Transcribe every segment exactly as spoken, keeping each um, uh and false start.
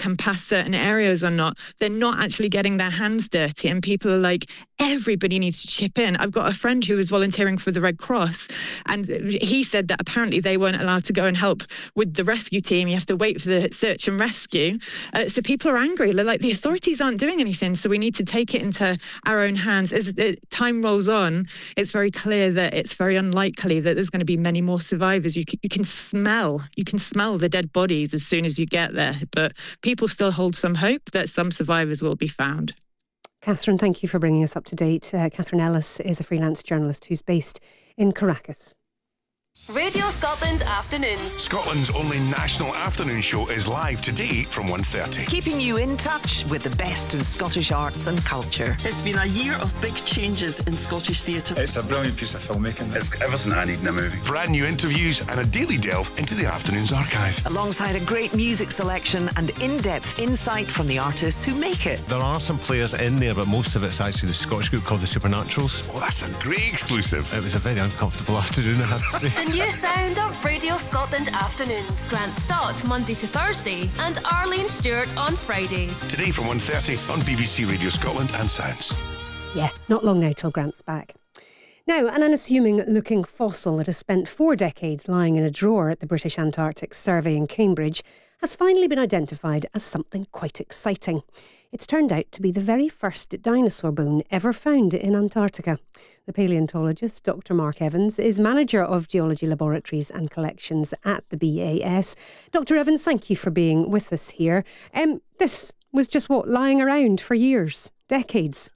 can pass certain areas or not. They're not actually getting their hands dirty, and people are like, everybody needs to chip in. I've got a friend who was volunteering for the Red Cross, and he said that apparently they weren't allowed to go and help with the rescue team. You have to wait for the search and rescue. Uh, so people are angry. They're like, the authorities aren't doing anything, so we need to take it into our own hands. As the time rolls on, it's very clear that it's very unlikely that there's going to be many more survivors. You can, you can smell, you can smell the dead bodies as soon as you get there, but people still hold some hope that some survivors will be found. Catherine, thank you for bringing us up to date. Uh, Catherine Ellis is a freelance journalist who's based in Caracas. Radio Scotland Afternoons. Scotland's only national afternoon show is live today from one thirty. Keeping you in touch with the best in Scottish arts and culture. It's been a year of big changes in Scottish theatre. It's a brilliant piece of filmmaking. It's everything I need in a movie. Brand new interviews and a daily delve into the afternoon's archive. Alongside a great music selection and in-depth insight from the artists who make it. There are some players in there, but most of it's actually the Scottish group called the Supernaturals. Well, that's a great exclusive. It was a very uncomfortable afternoon, I have to say. The new sound of Radio Scotland Afternoons. Grant Stott Monday to Thursday and Arlene Stewart on Fridays. Today from one thirty on B B C Radio Scotland and Sounds. Yeah, not long now till Grant's back. Now, an unassuming looking fossil that has spent four decades lying in a drawer at the British Antarctic Survey in Cambridge has finally been identified as something quite exciting. It's turned out to be the very first dinosaur bone ever found in Antarctica. The paleontologist, Doctor Mark Evans, is manager of geology laboratories and collections at the B A S. Doctor Evans, thank you for being with us here. Um, this was just what, lying around for years, decades?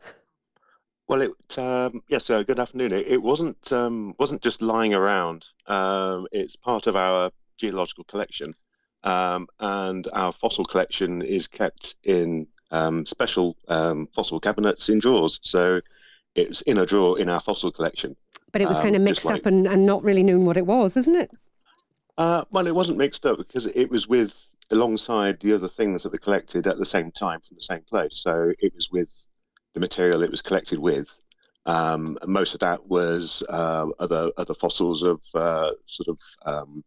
Well, it um, yes. Uh, good afternoon. It, it wasn't um, wasn't just lying around. Um, it's part of our geological collection, um, and our fossil collection is kept in um, special um, fossil cabinets in drawers. So it's in a drawer in our fossil collection. But it was um, kind of mixed like, up and, and not really known what it was, isn't it? Uh, well, it wasn't mixed up because it was with alongside the other things that were collected at the same time from the same place. So it was with the material it was collected with. Um, and most of that was uh, other other fossils of uh, sort of um,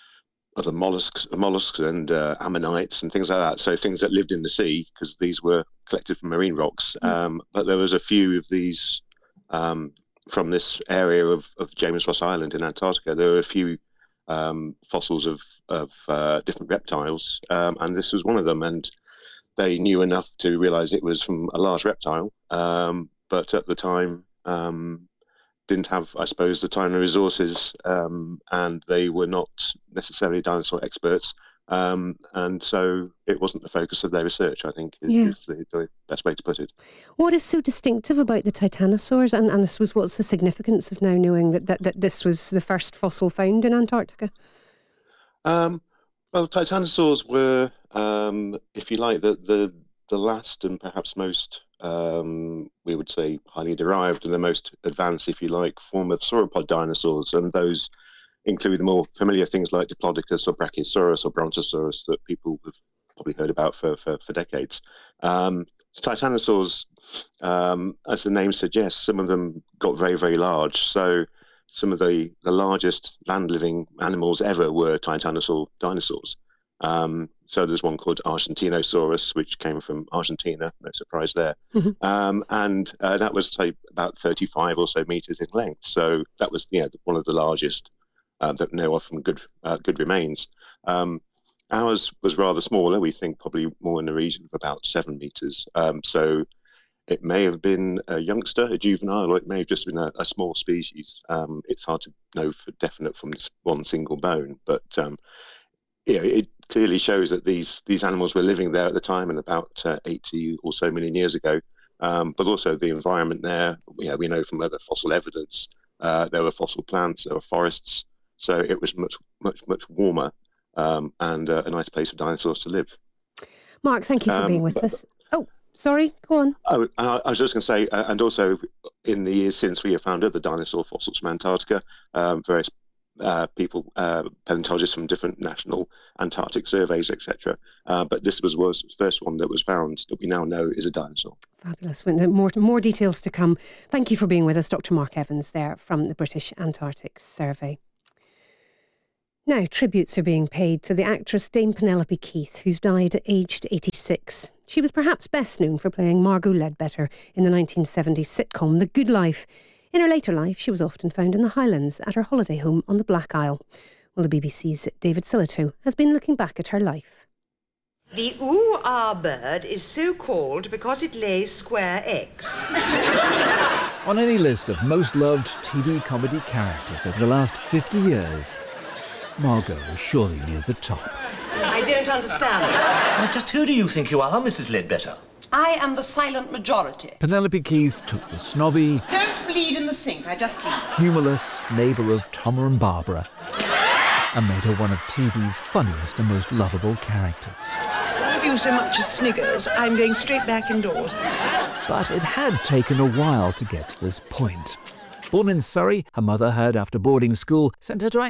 other mollusks, mollusks and uh, ammonites and things like that. So things that lived in the sea, because these were collected from marine rocks. Mm. Um, but there was a few of these um, from this area of, of James Ross Island in Antarctica. There were a few um, fossils of, of uh, different reptiles, um, and this was one of them. And they knew enough to realise it was from a large reptile, um, but at the time um, didn't have, I suppose, the time and resources, um, and they were not necessarily dinosaur experts, um, and so it wasn't the focus of their research, I think, is, yeah. is the, the best way to put it. What is so distinctive about the titanosaurs, and, and I suppose what's the significance of now knowing that, that, that this was the first fossil found in Antarctica? Um, Well, titanosaurs were, um, if you like, the, the the last and perhaps most, um, we would say, highly derived and the most advanced, if you like, form of sauropod dinosaurs. And those include the more familiar things like Diplodocus or Brachiosaurus or Brontosaurus that people have probably heard about for, for, for decades. Um, titanosaurs, um, as the name suggests, some of them got very, very large. So some of the, the largest land-living animals ever were titanosaur dinosaurs. Um, so there's one called Argentinosaurus, which came from Argentina, no surprise there. Mm-hmm. Um, and uh, that was, say, about thirty-five or so meters in length. So that was, you know, one of the largest uh, that know of from good, uh, good remains. Um, ours was rather smaller. We think probably more in the region of about seven meters. Um, so it may have been a youngster, a juvenile, or it may have just been a, a small species. Um, it's hard to know for definite from this one single bone, but um, you know, it clearly shows that these these animals were living there at the time, and about uh, eighty or so million years ago. Um, but also the environment there, you know, we know from other fossil evidence, uh, there were fossil plants, there were forests, so it was much, much, much warmer um, and uh, a nice place for dinosaurs to live. Mark, thank you for um, being with but, us. Oh, sorry, go on. Oh, I was just going to say, uh, and also in the years since, we have found other dinosaur fossils from Antarctica, um, various uh, people, uh, paleontologists from different national Antarctic surveys, et cetera. Uh, but this was, was the first one that was found that we now know is a dinosaur. Fabulous. More, more details to come. Thank you for being with us, Doctor Mark Evans there from the British Antarctic Survey. Now, tributes are being paid to the actress Dame Penelope Keith, who's died aged eighty-six. She was perhaps best known for playing Margot Ledbetter in the nineteen seventies sitcom The Good Life. In her later life, she was often found in the Highlands at her holiday home on the Black Isle. Well, the B B C's David Sillitoe has been looking back at her life. The ooh-ah bird is so called because it lays square eggs. On any list of most loved T V comedy characters over the last fifty years, Margot is surely near the top. I don't understand. Well, just who do you think you are, Missus Ledbetter? I am the silent majority. Penelope Keith took the snobby, Don't bleed in the sink, I just keep. humourless neighbour of Thomas and Barbara and made her one of T V's funniest and most lovable characters. If you so much as sniggers, I'm going straight back indoors. But it had taken a while to get to this point. Born in Surrey, her mother had, after boarding school, sent her to